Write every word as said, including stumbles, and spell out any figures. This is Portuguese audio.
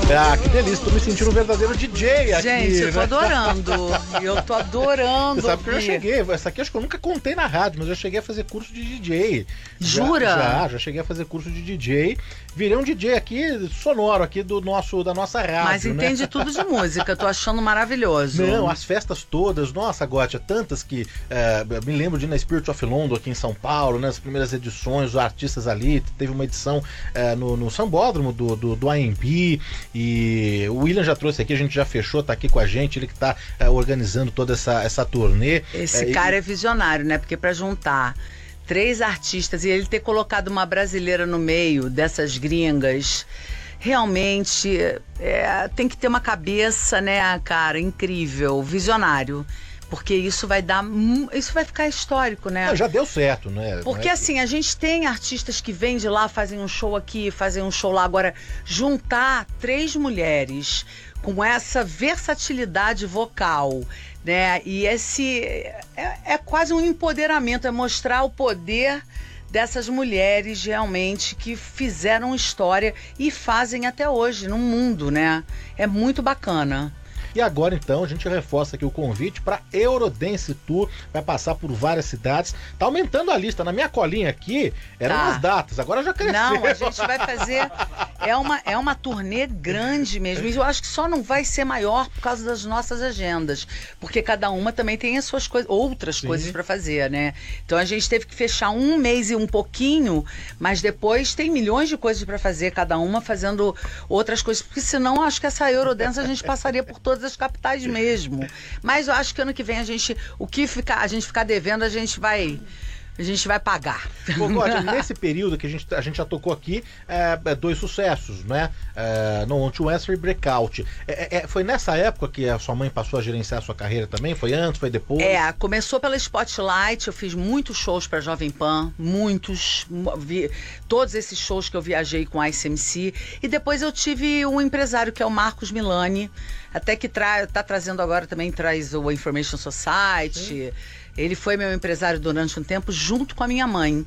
Ah, que delícia, tô me sentindo um verdadeiro D J aqui. Gente, eu tô né? adorando. Eu tô adorando. Você sabe que eu já ouvir. cheguei, essa aqui acho que eu nunca contei na rádio, mas eu cheguei a fazer curso de D J. Jura? Já, já, já cheguei a fazer curso de D J. Virei um D J aqui, sonoro aqui do nosso, da nossa rádio. Mas entende né? tudo de música, tô achando maravilhoso. Não, as festas todas, nossa, Gótia, tantas que é, me lembro de ir na Spirit of London aqui em São Paulo, né, as primeiras edições, os artistas ali, teve uma edição é, no, no Sambódromo do, do, do A M B, e o William já trouxe aqui, a gente já fechou, tá aqui com a gente, ele que tá é, organizando toda essa, essa turnê. Esse é, cara e... é visionário, né? Porque pra juntar três artistas e ele ter colocado uma brasileira no meio dessas gringas, realmente é, tem que ter uma cabeça, né, cara, incrível, visionário. Porque isso vai dar. Isso vai ficar histórico, né? Não, já deu certo, né? Porque Não é... assim, a gente tem artistas que vêm de lá, fazem um show aqui, fazem um show lá. Agora, juntar três mulheres com essa versatilidade vocal, né? E esse é, é quase um empoderamento, é mostrar o poder dessas mulheres realmente que fizeram história e fazem até hoje no mundo, né? É muito bacana. E agora então a gente reforça aqui o convite para Eurodance Tour, vai passar por várias cidades, tá aumentando a lista, na minha colinha aqui eram Tá. as datas, agora já cresceu. Não, a gente vai fazer, é uma, é uma turnê grande mesmo, e eu acho que só não vai ser maior por causa das nossas agendas, porque cada uma também tem as suas coisas, outras Sim. coisas para fazer, né? Então a gente teve que fechar um mês e um pouquinho, mas depois tem milhões de coisas para fazer, cada uma fazendo outras coisas, porque senão acho que essa Eurodance a gente passaria por todas as capitais mesmo. Mas eu acho que ano que vem a gente, o que ficar, a gente ficar devendo, a gente vai, a gente vai pagar. Pô, Gótia, nesse período que a gente, a gente já tocou aqui, é, dois sucessos, né? É, No Want to Answer e Breakout. É, é, foi nessa época que a sua mãe passou a gerenciar a sua carreira também? Foi antes, foi depois? É, começou pela Spotlight, eu fiz muitos shows pra Jovem Pan, muitos, vi, todos esses shows que eu viajei com a Ice M C, e depois eu tive um empresário que é o Marcos Milani, até que tra tá trazendo agora também, traz o Information Society. Sim. Ele foi meu empresário durante um tempo, junto com a minha mãe.